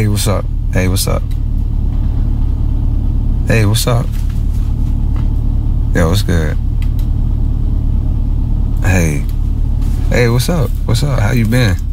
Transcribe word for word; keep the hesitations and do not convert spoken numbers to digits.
Hey, what's up? Hey, what's up? Hey, what's up? Yo, what's good? Hey. Hey, what's up? What's up? How you been?